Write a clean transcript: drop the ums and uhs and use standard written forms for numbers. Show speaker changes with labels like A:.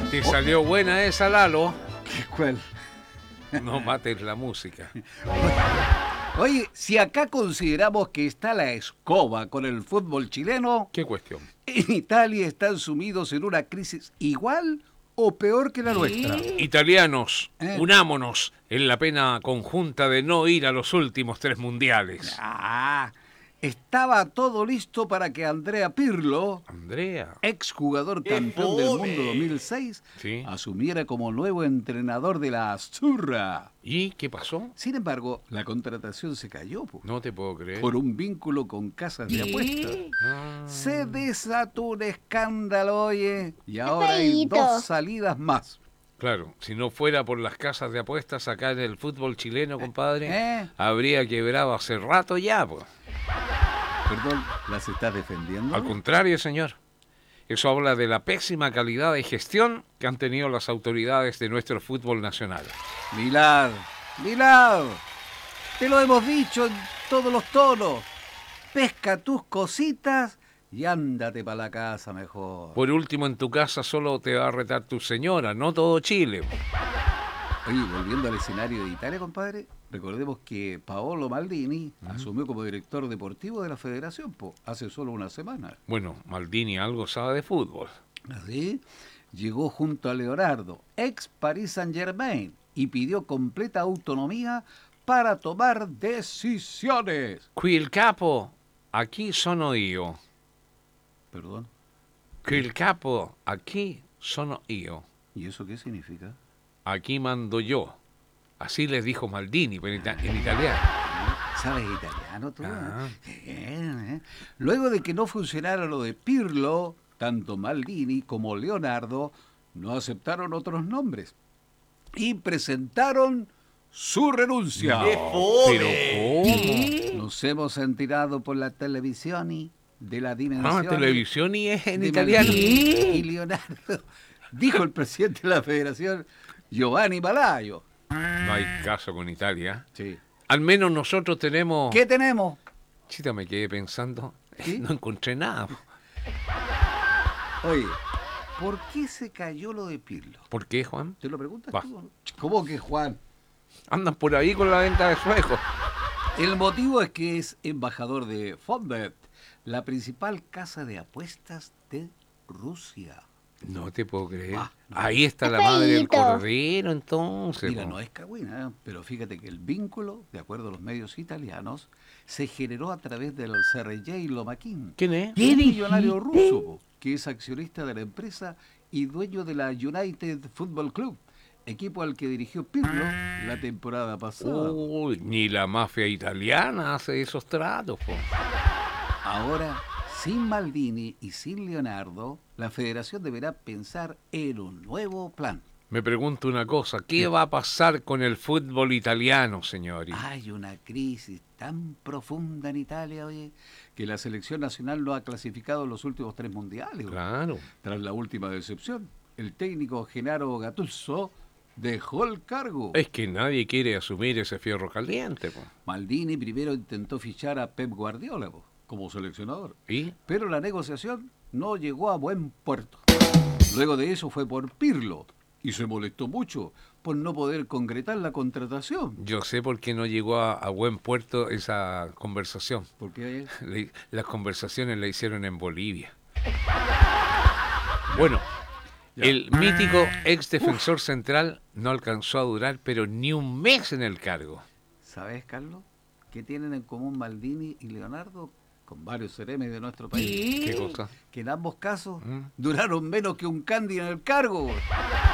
A: Te salió buena esa, Lalo.
B: ¿Cuál?
A: No mates la música.
B: Oye, si acá consideramos que está la escoba con el fútbol chileno,
A: ¿Qué cuestión?
B: en Italia están sumidos en una crisis igual o peor que la nuestra.
A: Italianos, unámonos en la pena conjunta de no ir a los últimos 3 mundiales.
B: Estaba todo listo para que Andrea Pirlo,
A: Andrea,
B: exjugador campeón del mundo 2006,
A: sí,
B: asumiera como nuevo entrenador de la Azzurra.
A: ¿Y qué pasó?
B: Sin embargo, la contratación se cayó
A: No te puedo creer.
B: por un vínculo con casas de apuestas. Se desató un escándalo, oye, y ahora hay 2 salidas más.
A: Claro, si no fuera por las casas de apuestas acá en el fútbol chileno, compadre, habría quebrado hace rato ya, pues.
B: Perdón, ¿las estás defendiendo?
A: Al contrario, señor. Eso habla de la pésima calidad de gestión que han tenido las autoridades de nuestro fútbol nacional.
B: Milad, te lo hemos dicho en todos los tonos. Pesca tus cositas y ándate para la casa mejor.
A: Por último, en tu casa solo te va a retar tu señora, no todo Chile.
B: Oye, volviendo al escenario de Italia, compadre, recordemos que Paolo Maldini asumió como director deportivo de la federación hace solo una semana.
A: Bueno, Maldini algo sabe de fútbol.
B: Así, llegó junto a Leonardo, ex Paris Saint-Germain, y pidió completa autonomía para tomar decisiones.
A: Qui il capo, aquí sono io.
B: ¿Perdón?
A: Qui il capo, aquí sono io.
B: ¿Y eso qué significa?
A: Aquí mando yo. Así les dijo Maldini, pero en italiano.
B: ¿Sabes italiano tú? Luego de que no funcionara lo de Pirlo, tanto Maldini como Leonardo no aceptaron otros nombres y presentaron su renuncia.
A: No, pero ¿cómo?
B: Nos hemos enterado por la televisión y de la dimensión.
A: Televisión y es en italiano.
B: Maldini y Leonardo, dijo el presidente de la federación, Giovanni Malayo.
A: No hay caso con Italia.
B: Sí.
A: Al menos nosotros tenemos...
B: ¿Qué tenemos?
A: Chita, me quedé pensando.
B: ¿Sí?
A: No encontré nada.
B: Oye, ¿por qué se cayó lo de Pirlo?
A: ¿Por qué, Juan?
B: ¿Te lo preguntas
A: Va.
B: tú? ¿Cómo que Juan?
A: Andan por ahí con la venta de suecos.
B: El motivo es que es embajador de Fonbet, la principal casa de apuestas de Rusia.
A: No te puedo creer.
B: No.
A: Ahí está la madre del cordero, entonces.
B: Mira, no es cagüina, pero fíjate que el vínculo, de acuerdo a los medios italianos, se generó a través del Sergei Lomakin.
A: ¿Quién es?
B: Un millonario ruso, que es accionista de la empresa y dueño de la United Football Club, equipo al que dirigió Pirlo la temporada pasada.
A: Uy, ni la mafia italiana hace esos tratos, po.
B: Ahora, sin Maldini y sin Leonardo, la federación deberá pensar en un nuevo plan.
A: Me pregunto una cosa, ¿qué va a pasar con el fútbol italiano, señores?
B: Hay una crisis tan profunda en Italia, oye, que la selección nacional no ha clasificado en los últimos 3 mundiales.
A: Claro.
B: Tras la última decepción, el técnico Gennaro Gattuso dejó el cargo.
A: Es que nadie quiere asumir ese fierro caliente, po.
B: Maldini primero intentó fichar a Pep Guardiola como seleccionador,
A: ¿Y?
B: pero la negociación no llegó a buen puerto. Luego de eso fue por Pirlo y se molestó mucho por no poder concretar la contratación.
A: Yo sé por qué no llegó a buen puerto esa conversación.
B: Porque
A: Las conversaciones la hicieron en Bolivia. Bueno, el mítico ex defensor central no alcanzó a durar, pero ni un mes en el cargo.
B: ¿Sabes, Carlos? ¿Qué tienen en común Maldini y Leonardo con varios seremes de nuestro país?
A: ¿Qué cosa?
B: Que en ambos casos duraron menos que un Candy en el cargo.